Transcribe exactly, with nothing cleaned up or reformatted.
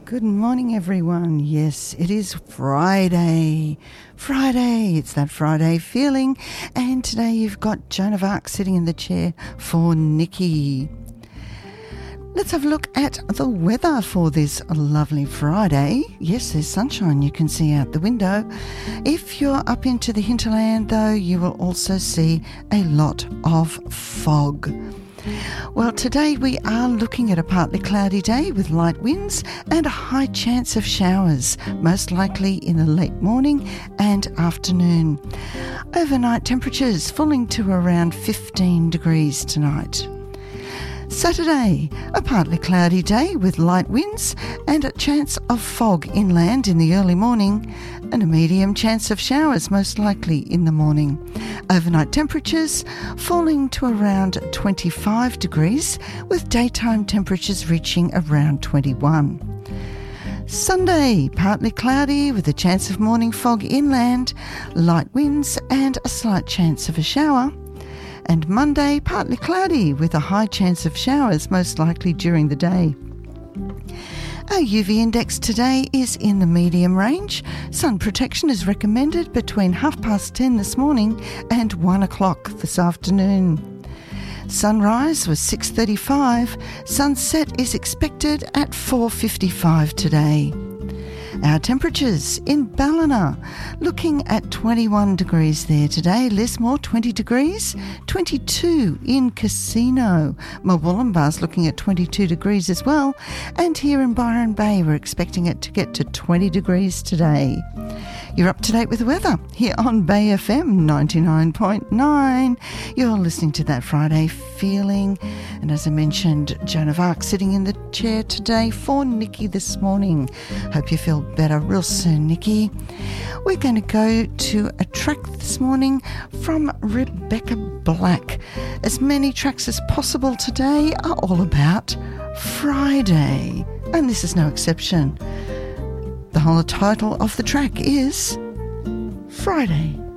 Good morning, everyone. Yes, it is Friday. Friday, it's that Friday feeling. And today you've got Joan of Arc sitting in the chair for Nikki. Let's have a look at the weather for this lovely Friday. Yes, there's sunshine you can see out the window. If you're up into the hinterland, though, you will also see a lot of fog. Well, today we are looking at a partly cloudy day with light winds and a high chance of showers, most likely in the late morning and afternoon. Overnight temperatures falling to around fifteen degrees tonight. Saturday, a partly cloudy day with light winds and a chance of fog inland in the early morning and a medium chance of showers most likely in the morning. Overnight temperatures falling to around twenty-five degrees with daytime temperatures reaching around twenty-one. Sunday, partly cloudy with a chance of morning fog inland, light winds and a slight chance of a shower. And Monday, partly cloudy with a high chance of showers, most likely during the day. Our U V index today is in the medium range. Sun protection is recommended between half past ten this morning and one o'clock this afternoon. Sunrise was six thirty-five. Sunset is expected at four fifty-five today. Our temperatures in Ballina, looking at twenty-one degrees there today. Lismore, twenty degrees, twenty-two in Casino. Murwillumbah's looking at twenty-two degrees as well. And here in Byron Bay, we're expecting it to get to twenty degrees today. You're up to date with the weather here on Bay F M ninety-nine point nine. You're listening to That Friday Feeling. And as I mentioned, Joan of Arc sitting in the chair today for Nikki this morning. Hope you feel better real soon, Nikki. We're going to go to a track this morning from Rebecca Black. As many tracks as possible today are all about Friday. And this is no exception. The whole title of the track is Friday.